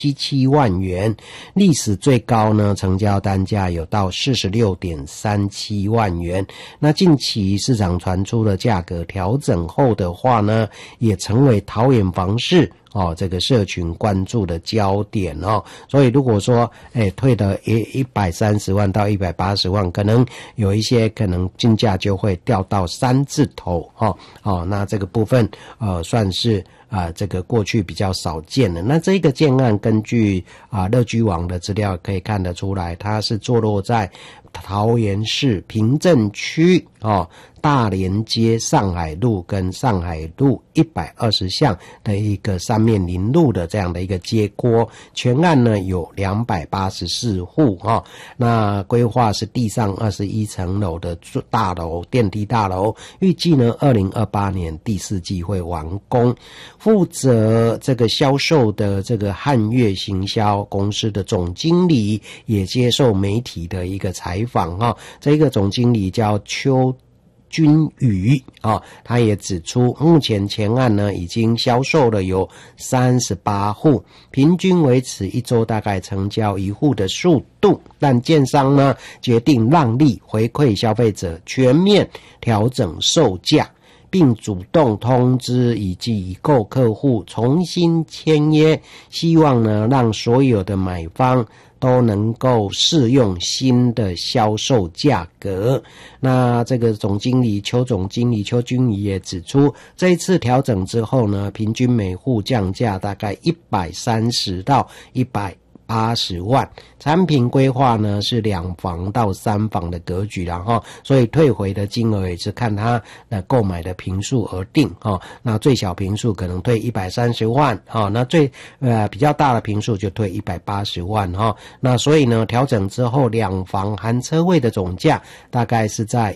77万元，历史最高呢，成交单价有到 46.37 万元。那近期市场传出的价格调整后的话呢，也成为桃园房市这个社群关注的焦点所以如果说退的130万到180万，可能有一些可能竞价就会掉到3字头那这个部分算是这个过去比较少见的。那这个建案根据乐居网的资料可以看得出来，它是坐落在桃园市平镇区大连街上海路跟上海路120巷的一个三面临路的这样的一个街廓。全案呢有284户那规划是地上21层楼的大楼，电梯大楼，预计呢2028年第4季会完工。负责这个销售的这个汉月行销公司的总经理也接受媒体的一个采访这个总经理叫邱君宇他也指出，目前前案呢已经销售了有38户，平均维持1周大概成交1户的速度，但建商呢决定让利回馈消费者，全面调整售价，并主动通知以及已购客户重新签约，希望呢让所有的买方都能够适用新的销售价格。那这个总经理邱君仪也指出，这一次调整之后呢，平均每户降价大概130到180万，产品规划呢是2房到3房的格局所以退回的金额也是看他的购买的坪数而定那最小坪数可能退130万那最比较大的坪数就退180万那所以呢调整之后2房含车位的总价大概是在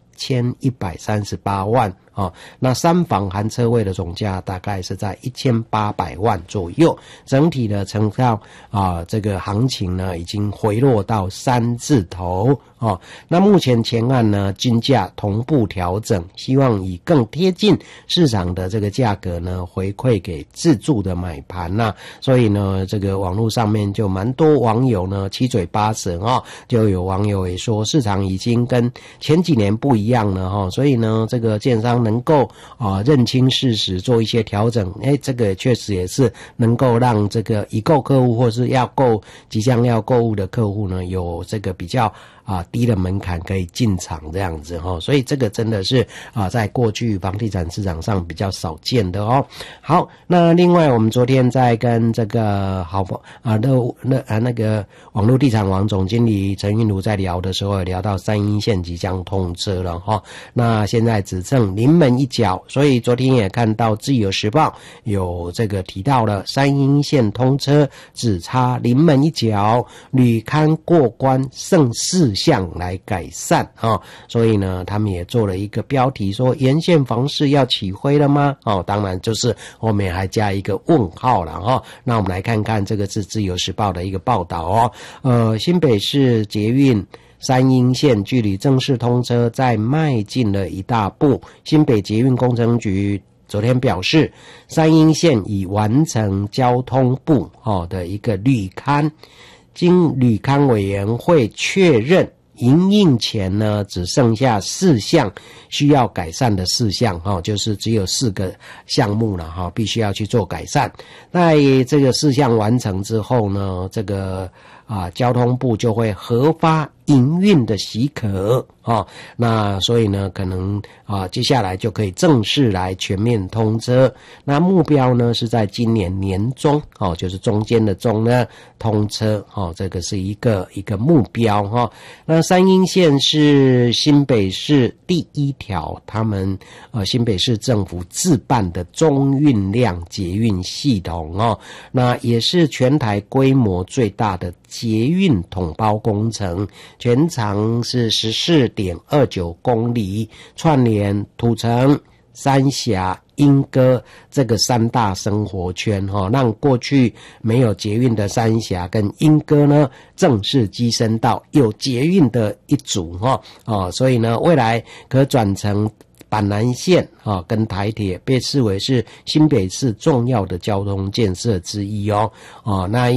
1138万那3房含车位的总价大概是在1800万左右，整体的成交这个行情呢已经回落到3字头那目前前案呢均价同步调整，希望以更贴近市场的这个价格呢回馈给自住的买盘所以呢这个网络上面就蛮多网友呢七嘴八舌就有网友也说市场已经跟前几年不一样了所以呢这个建商能够认清事实做一些调整这个确实也是能够让这个已购客户或是即将要购物的客户呢有这个比较低的门槛可以进场这样子所以这个真的是在过去房地产市场上比较少见的好，那另外我们昨天在跟这个那个网络地产王总经理陈韵如在聊的时候，聊到三鶯线即将通车了那现在只剩临门一脚，所以昨天也看到自由时报有这个提到了三鶯线通车只差临门一脚，履勘过关剩4项来改善所以呢他们也做了一个标题说沿线房市要起飞了吗当然就是后面还加一个问号了那我们来看看这个是自由时报的一个报道新北市捷运三鶯线距离正式通车再迈进了一大步，新北捷运工程局昨天表示，三鶯线已完成交通部的一个履勘，经履勘委员会确认营运前呢只剩下4项需要改善的事项就是只有4个项目了必须要去做改善。在这个4项完成之后呢，这个交通部就会核发营运的许可那所以呢可能接下来就可以正式来全面通车。那目标呢是在今年年中就是中间的中呢通车这个是一个目标那三鶯线是新北市第1条他们新北市政府自办的中运量捷运系统那也是全台规模最大的捷运统包工程，全长是14.29公里，串联土城、三峡、莺歌这个3大生活圈让过去没有捷运的三峡跟莺歌呢正式跻身到有捷运的一组所以呢未来可转成板南线跟台铁被视为是新北市重要的交通建设之一那